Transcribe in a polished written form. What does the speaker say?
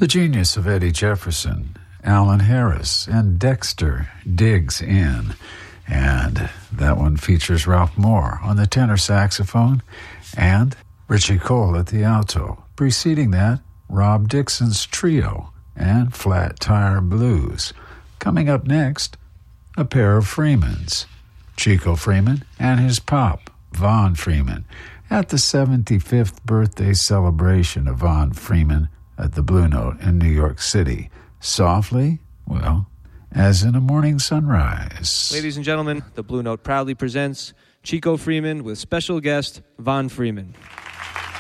The genius of Eddie Jefferson, Alan Harris, and Dexter digs in. And that one features Ralph Moore on the tenor saxophone and Richie Cole at the alto. Preceding that, Rob Dixon's Trio and Flat Tire Blues. Coming up next, a pair of Freemans, Chico Freeman and his pop, Vaughn Freeman, at the 75th birthday celebration of Vaughn Freeman at the Blue Note in New York City. Softly, well, as in a morning sunrise. Ladies and gentlemen, the Blue Note proudly presents Chico Freeman with special guest Vaughn Freeman.